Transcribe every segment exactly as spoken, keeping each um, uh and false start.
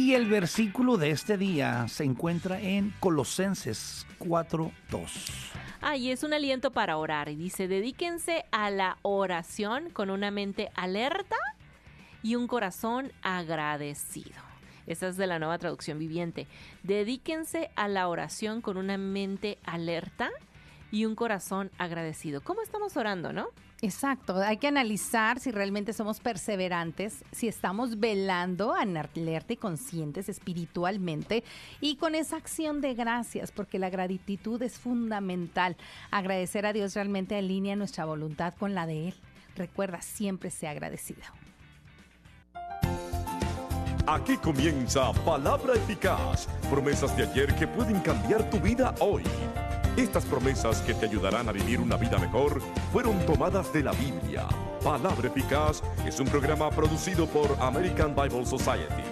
Y el versículo de este día se encuentra en Colosenses cuatro dos. Ah, y es un aliento para orar. Y dice, dedíquense a la oración con una mente alerta y un corazón agradecido. Esa es de la Nueva Traducción Viviente. Dedíquense a la oración con una mente alerta y un corazón agradecido. ¿Cómo estamos orando, no? Exacto, hay que analizar si realmente somos perseverantes, si estamos velando, alerta y conscientes espiritualmente y con esa acción de gracias, porque la gratitud es fundamental. Agradecer a Dios realmente alinea nuestra voluntad con la de Él. Recuerda, siempre sea agradecido. Aquí comienza Palabra Eficaz, promesas de ayer que pueden cambiar tu vida hoy. Estas promesas que te ayudarán a vivir una vida mejor fueron tomadas de la Biblia. Palabra Eficaz es un programa producido por American Bible Society.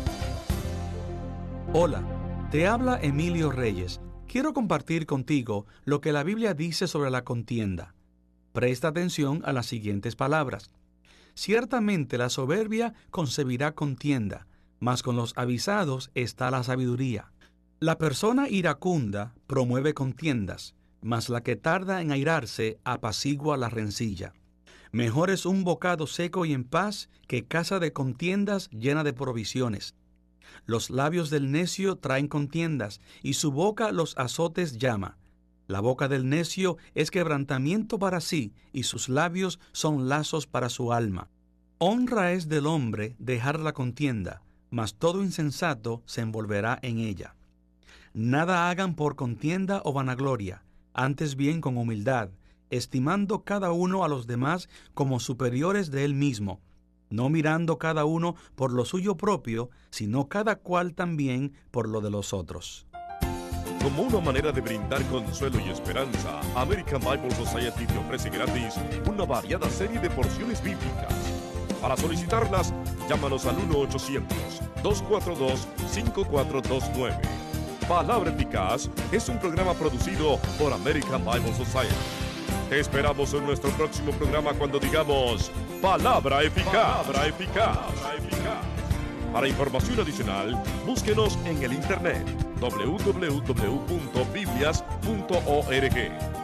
Hola, te habla Emilio Reyes. Quiero compartir contigo lo que la Biblia dice sobre la contienda. Presta atención a las siguientes palabras. Ciertamente la soberbia concebirá contienda, mas con los avisados está la sabiduría. La persona iracunda promueve contiendas, mas la que tarda en airarse apacigua la rencilla. Mejor es un bocado seco y en paz que casa de contiendas llena de provisiones. Los labios del necio traen contiendas, y su boca los azotes llama. La boca del necio es quebrantamiento para sí, y sus labios son lazos para su alma. Honra es del hombre dejar la contienda, mas todo insensato se envolverá en ella. Nada hagan por contienda o vanagloria, antes bien con humildad, estimando cada uno a los demás como superiores de él mismo, no mirando cada uno por lo suyo propio, sino cada cual también por lo de los otros. Como una manera de brindar consuelo y esperanza, American Bible Society te ofrece gratis una variada serie de porciones bíblicas. Para solicitarlas, llámanos al uno ochocientos, dos cuatro dos, cinco cuatro dos nueve. Palabra Eficaz es un programa producido por American Bible Society. Te esperamos en nuestro próximo programa cuando digamos Palabra Eficaz. Palabra Eficaz. Para información adicional, búsquenos en el internet doble u doble u doble u punto biblias punto org.